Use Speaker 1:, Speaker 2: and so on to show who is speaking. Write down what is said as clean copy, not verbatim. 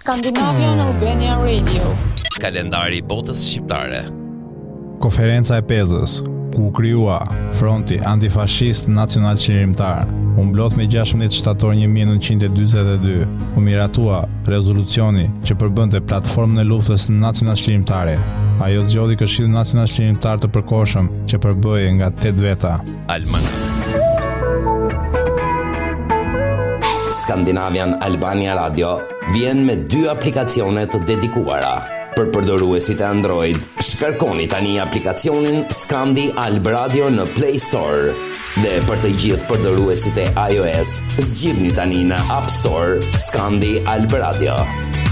Speaker 1: Scandinavian Albania Radio.
Speaker 2: Kalendari i botës shqiptare.
Speaker 3: Konferenca e Pezës, ku krijua Fronti Antifashist Nacional Qlirimtar, u mblodh me 16 shtator 1942, u miratua rezolucioni që përbënte platformën e luftës nacional qlirimtare. Ajo zgjodhi Këshillin Nacional Qlirimtar të përkohshëm që përbëhej nga 8 veta.
Speaker 4: Scandinavian Albania Radio vjen me 2 aplikacione të dedikuara. Për përdoruesit e Android, shkarkoni tani aplikacionin Scandi Alb Radio në Play Store. Dhe për të gjithë përdoruesit e iOS, zgjidhni tani në App Store Scandi Alb Radio.